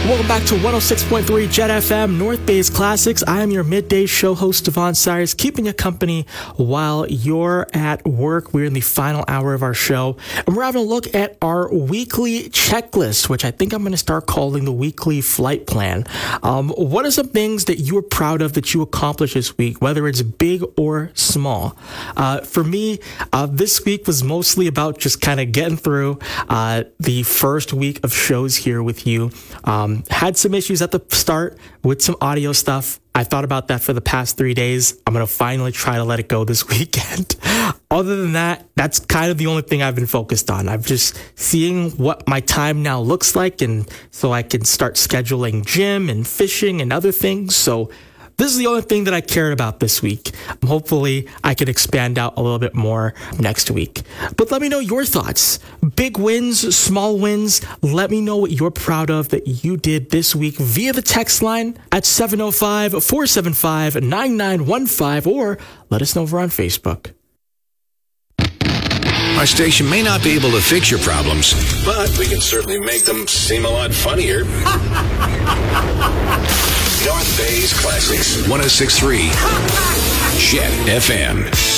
Welcome back to 106.3 Jet FM, North Bay's Classics. I am your midday show host, Devon Cyrus, keeping you company while you're at work. We're in the final hour of our show, and we're having a look at our weekly checklist, which I think I'm going to start calling the weekly flight plan. What are some things that you are proud of that you accomplished this week, whether it's big or small? For me, this week was mostly about just kind of getting through the first week of shows here with you. Had some issues at the start with some audio stuff. I thought about that for the past 3 days. I'm going to finally try to let it go this weekend. Other than that, that's kind of the only thing I've been focused on. I'm just seeing what my time now looks like, and so I can start scheduling gym and fishing and other things. So this is the only thing that I cared about this week. Hopefully, I can expand out a little bit more next week. But let me know your thoughts. Big wins, small wins. Let me know what you're proud of that you did this week via the text line at 705-475-9915, or let us know over on Facebook. Our station may not be able to fix your problems, but we can certainly make them seem a lot funnier. North Bay's Classics, 106.3 Jet FM.